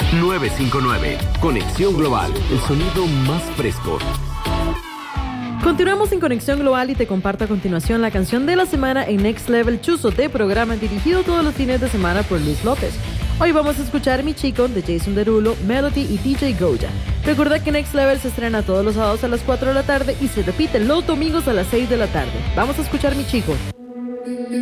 959. Conexión Global, el sonido más fresco. Continuamos en Conexión Global y te comparto a continuación la canción de la semana en Next Level Chuzo, de programa dirigido todos los fines de semana por Luis López. Hoy vamos a escuchar Mi Chico de Jason Derulo, Melody y DJ Goya. Recuerda que Next Level se estrena todos los sábados a las 4 de la tarde y se repite los domingos a las 6 de la tarde. Vamos a escuchar Mi Chico.